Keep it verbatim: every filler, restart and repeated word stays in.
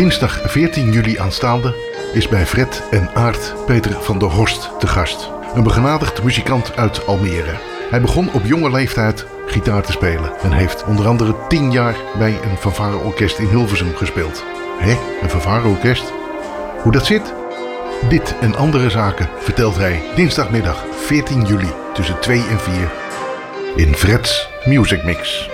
Dinsdag veertien juli aanstaande is bij Fred en Aart Peter van der Horst te gast. Een begenadigd muzikant uit Almere. Hij begon op jonge leeftijd gitaar te spelen en heeft onder andere tien jaar bij een fanfareorkest in Hilversum gespeeld. Hé, een fanfareorkest? Hoe dat zit? Dit en andere zaken vertelt hij dinsdagmiddag veertien juli tussen twee en vier in Fred's Music Mix.